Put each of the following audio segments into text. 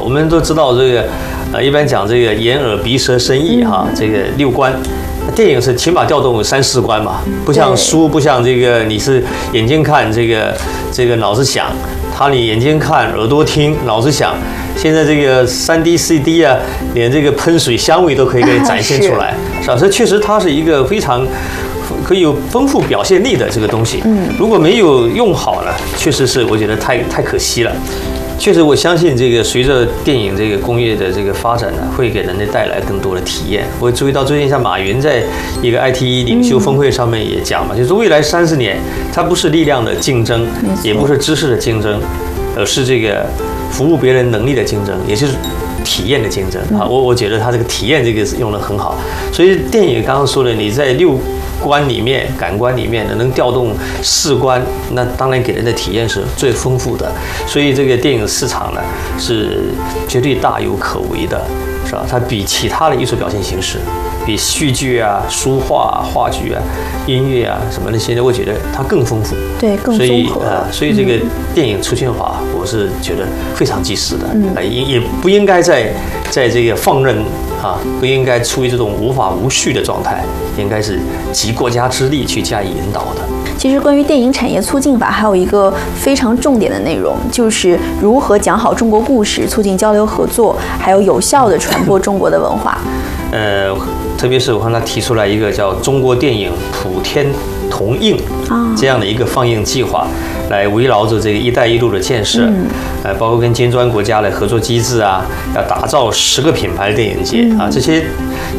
我们都知道这个，一般讲这个眼耳鼻舌身意哈，这个6官。电影是起码调动3、4官嘛，不像书，不像这个你是眼睛看，这个脑子想。他你眼睛看，耳朵听，脑子想。现在这个3D、4D 啊，连这个喷水香味都可以给你展现出来，是吧？这确实它是一个非常可以有丰富表现力的这个东西。如果没有用好呢，确实是我觉得太可惜了。确实，我相信这个随着电影这个工业的这个发展呢，会给人类带来更多的体验。我注意到最近像马云在一个 IT 领袖峰会上面也讲嘛，就是未来30年，它不是力量的竞争，也不是知识的竞争，而是这个服务别人能力的竞争，也就是体验的竞争啊。我觉得他这个体验这个用得很好。所以电影刚刚说的，你在6官里面、感官里面能调动4官，那当然给人的体验是最丰富的。所以这个电影市场呢是绝对大有可为的，是吧？它比其他的艺术表现形式，比戏剧啊、书画、话剧啊、音乐啊什么那些，我觉得它更丰富， 对，更综合。 所以这个电影出现法，我是觉得非常及时的，也不应该在这个放任。不应该处于这种无法无序的状态，应该是集国家之力去加以引导的。 其实，关于电影产业促进法，还有一个非常重点的内容，就是如何讲好中国故事，促进交流合作，还有有效地传播中国的文化。 特别是我看他提出来一个叫中国电影普天同映这样的一个放映计划，来围绕着这个“一带一路”的建设，包括跟金砖国家的合作机制啊，要打造10个品牌的电影节啊，这些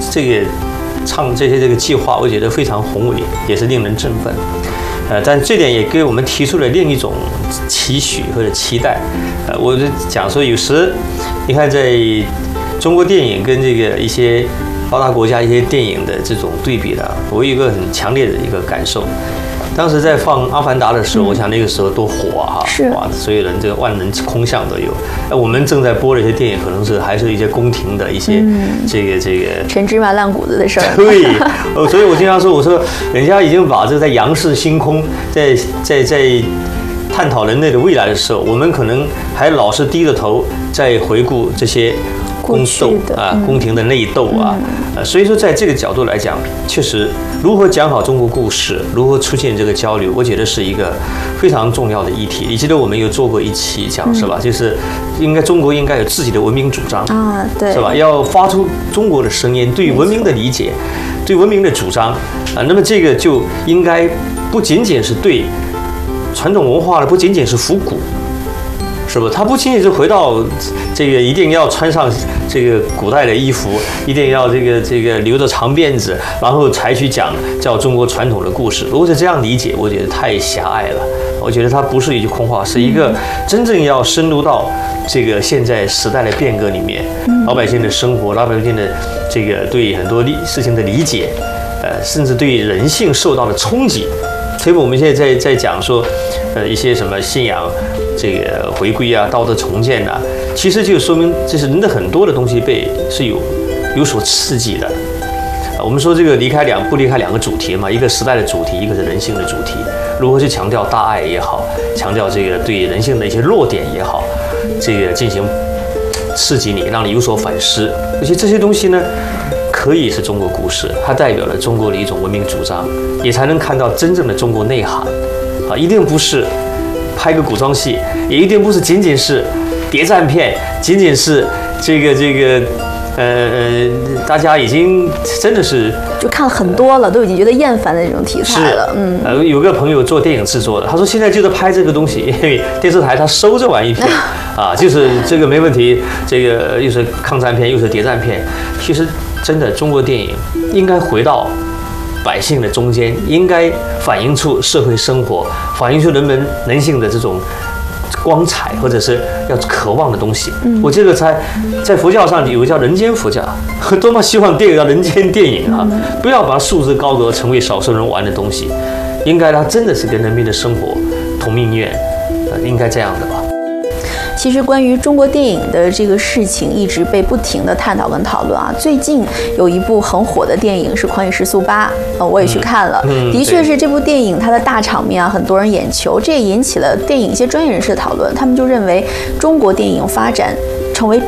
这个计划，我觉得非常宏伟，也是令人振奋。但这点也给我们提出了另一种期许或者期待。我就讲说，有时你看，在中国电影跟这个一些发达国家一些电影的这种对比呢，我有一个很强烈的一个感受。当时在放《阿凡达》的时候，我想那个时候多火啊！哇，所有人这个万人空巷都有。我们正在播的一些电影，可能是还是一些宫廷的一些这个陈芝麻烂谷子的事儿。 对，所以我经常说，我说人家已经把这个在仰视星空，在探讨人类的未来的时候，我们可能还老是低着头在回顾这些宫斗啊、宫廷的内斗啊，所以说在这个角度来讲，确实如何讲好中国故事，如何出现这个交流，我觉得是一个非常重要的议题。你记得我们有做过一期讲是吧？就是中国应该有自己的文明主张啊，对， 是吧？要发出中国的声音，对文明的理解，对文明的主张啊。那么这个就应该不仅仅是对传统文化的，不仅仅是复古。是不？他不仅仅是回到这个一定要穿上这个古代的衣服，一定要这个留着长辫子，然后才去讲叫中国传统的故事。如果是这样理解，我觉得太狭隘了。我觉得它不是一句空话，是一个真正要深入到这个现在时代的变革里面，老百姓的生活，老百姓的这个对很多事情的理解，甚至对人性受到的冲击。特别我们现在在讲说，一些什么信仰。这个回归啊，道德重建啊，其实就说明这是人的很多的东西是有所刺激的。我们说这个不离开两个主题嘛，一个时代的主题，一个是人性的主题。如何去强调大爱也好，强调这个对人性的一些弱点也好，这个进行刺激你，让你有所反思。而且这些东西呢，可以是中国故事，它代表了中国的一种文明主张，也才能看到真正的中国内涵啊，一定不是。拍个古装戏，也一定不是仅仅是谍战片，仅仅是这个大家已经真的是就看了很多了，都已经觉得厌烦的那种题材了。 有个朋友做电影制作的，他说现在就是拍这个东西，因为电视台他收这玩意片啊，就是这个没问题，这个又是抗战片又是谍战片，其实真的中国电影应该回到百姓的中间，应该反映出社会生活，反映出人性的这种光彩，或者是要渴望的东西。我这个在佛教上有个叫人间佛教，多么希望电影叫人间电影啊！不要把它束之高阁，成为少数人玩的东西，应该它真的是跟人民的生活同命运，应该这样的吧。 其实关于中国电影的这个事情一直被不停的探讨跟讨论啊。最近有一部很火的电影是《狂野时速8》，我也去看了，的确是这部电影它的大场面啊，很多人眼球，这也引起了电影一些专业人士的讨论。他们就认为中国电影发展成为